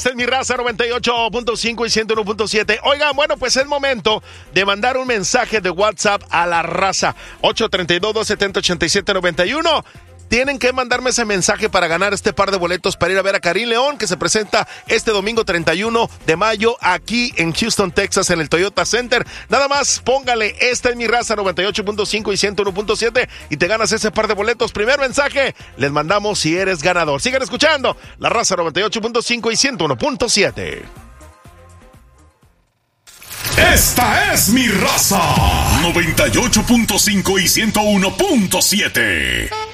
Esta es Mi Raza 98.5 y 101.7. Oigan, bueno, pues es momento de mandar un mensaje de WhatsApp a la raza. 832-270-8791. Tienen que mandarme ese mensaje para ganar este par de boletos para ir a ver a Karim León, que se presenta este domingo 31 de mayo aquí en Houston, Texas, en el Toyota Center. Nada más, póngale Esta es Mi Raza 98.5 y 101.7 y te ganas ese par de boletos. Primer mensaje, les mandamos si eres ganador. Sigan escuchando La Raza 98.5 y 101.7. Esta es Mi Raza 98.5 y 101.7.